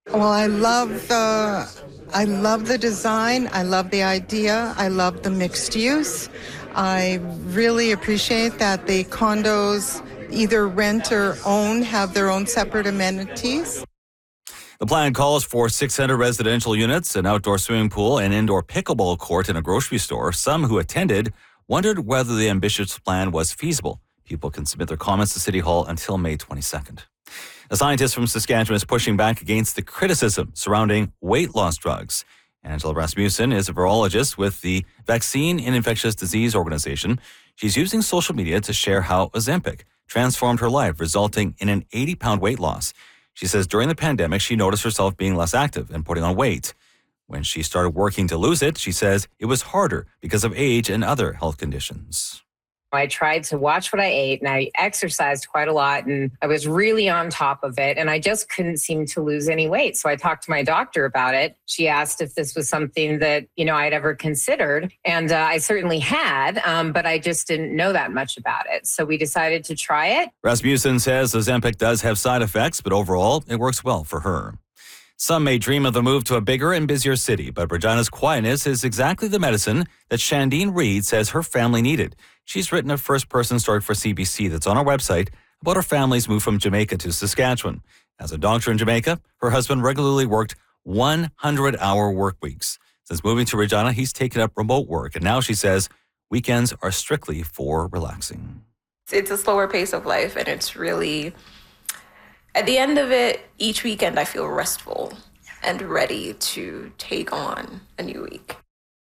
Well, I love the design. I love the idea. I love the mixed use. I really appreciate that the condos, either rent or own, have their own separate amenities. The plan calls for 600 residential units, an outdoor swimming pool, an indoor pickleball court, and a grocery store. Some who attended wondered whether the ambitious plan was feasible. People can submit their comments to City Hall until May 22nd. A scientist from Saskatchewan is pushing back against the criticism surrounding weight loss drugs. Angela Rasmussen is a virologist with the Vaccine and Infectious Disease Organization. She's using social media to share how Ozempic transformed her life, resulting in an 80-pound weight loss. She says during the pandemic, she noticed herself being less active and putting on weight. When she started working to lose it, she says it was harder because of age and other health conditions. I tried to watch what I ate and I exercised quite a lot and I was really on top of it and I just couldn't seem to lose any weight. So I talked to my doctor about it. She asked if this was something that, I'd ever considered. And I certainly had, but I just didn't know that much about it. So we decided to try it. Rasmussen says Ozempic does have side effects, but overall it works well for her. Some may dream of the move to a bigger and busier city, but Regina's quietness is exactly the medicine that Shandine Reed says her family needed. She's written a first-person story for CBC that's on our website about her family's move from Jamaica to Saskatchewan. As a doctor in Jamaica, her husband regularly worked 100-hour work weeks. Since moving to Regina, he's taken up remote work, and now she says weekends are strictly for relaxing. It's a slower pace of life, and it's really... At the end of it, each weekend I feel restful and ready to take on a new week.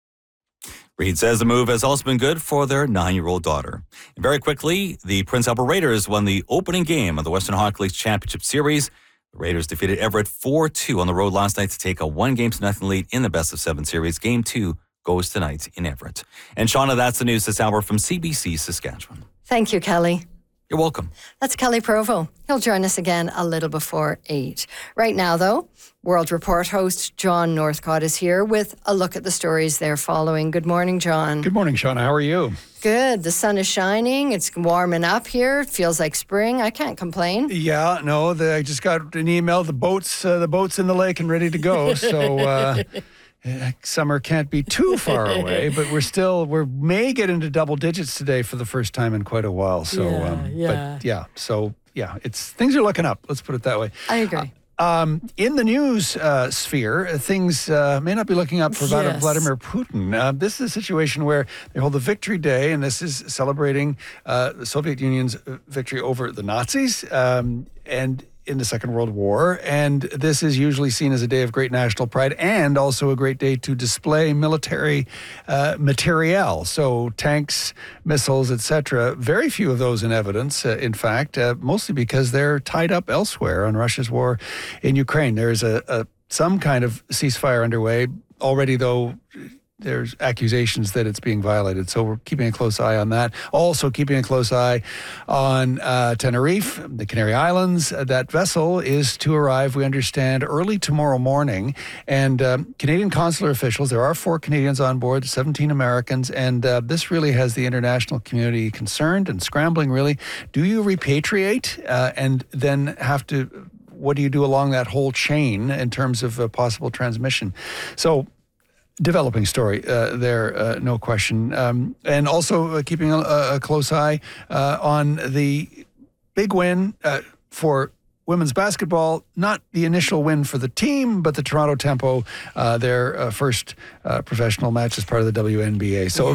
Reed says the move has also been good for their 9-year-old daughter. And very quickly, the Prince Albert Raiders won the opening game of the Western Hockey League's Championship Series. The Raiders defeated Everett 4-2 on the road last night to take a 1-0 lead in the best-of-7 series. Game 2 goes tonight in Everett. And Shauna, that's the news this hour from CBC Saskatchewan. Thank you, Kelly. You're welcome. That's Kelly Provo. He'll join us again a little before 8. Right now, though, World Report host John Northcott is here with a look at the stories they're following. Good morning, John. Good morning, Shauna. How are you? Good. The sun is shining. It's warming up here. It feels like spring. I can't complain. Yeah, no, I just got an email. The boat's in the lake and ready to go. So summer can't be too far away, but we may get into double digits today for the first time in quite a while. So, things are looking up. Let's put it that way. I agree. In the news sphere, things may not be looking up for Vladimir Putin. This is a situation where they hold the Victory Day, and this is celebrating the Soviet Union's victory over the Nazis and in the Second World War. And this is usually seen as a day of great national pride and also a great day to display military materiel. So tanks, missiles, etc. Very few of those in evidence, in fact, mostly because they're tied up elsewhere on Russia's war in Ukraine. There's some kind of ceasefire underway already, though. There's accusations that it's being violated. So we're keeping a close eye on that. Also keeping a close eye on Tenerife, the Canary Islands. That vessel is to arrive, we understand, early tomorrow morning. And Canadian consular officials, there are 4 Canadians on board, 17 Americans. And this really has the international community concerned and scrambling, really. Do you repatriate and then what do you do along that whole chain in terms of possible transmission? So, developing story there, no question. And also keeping a close eye on the big win for women's basketball, not the initial win for the team, but the Toronto Tempo, their first professional match as part of the WNBA. So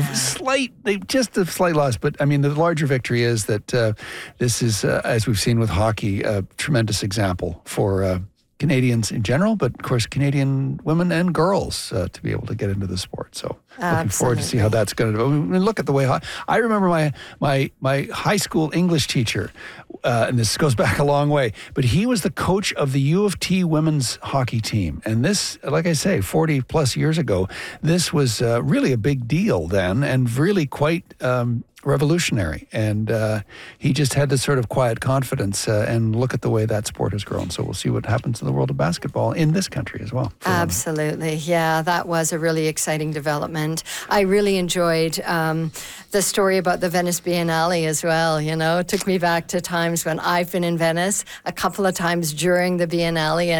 just a slight loss, but I mean, the larger victory is that this is, as we've seen with hockey, a tremendous example for Canadians in general, but of course Canadian women and girls to be able to get into the sport. So looking forward to see how that's going to do. I mean, look at the way I remember my high school English teacher, and this goes back a long way, but he was the coach of the U of T women's hockey team. And this, like I say, 40 plus years ago, this was really a big deal then and really quite revolutionary. And he just had this sort of quiet confidence and look at the way that sport has grown. So we'll see what happens in the world of basketball in this country as well. Absolutely. Yeah, that was a really exciting development. I really enjoyed the story about the Venice Biennale as well. You know, it took me back to times when I've been in Venice a couple of times during the Biennale.